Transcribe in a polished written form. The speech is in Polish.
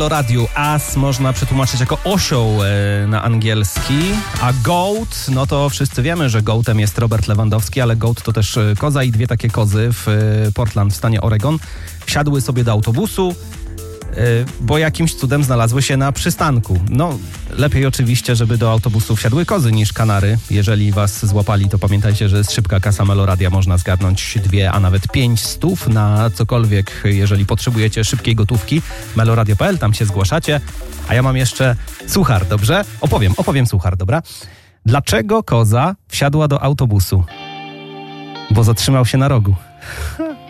radiu. As można przetłumaczyć jako osioł na angielski, a goat, no to wszyscy wiemy, że goatem jest Robert Lewandowski, ale goat to też koza i dwie takie kozy w Portland w stanie Oregon wsiadły sobie do autobusu, bo jakimś cudem znalazły się na przystanku. No, lepiej oczywiście, żeby do autobusu wsiadły kozy niż kanary. Jeżeli was złapali, to pamiętajcie, że jest szybka kasa Meloradia. Można zgarnąć 2, a nawet 5 stów na cokolwiek, jeżeli potrzebujecie szybkiej gotówki. Meloradio.pl, tam się zgłaszacie. A ja mam jeszcze suchar, dobrze? Opowiem suchar, dobra? Dlaczego koza wsiadła do autobusu? Bo zatrzymał się na rogu.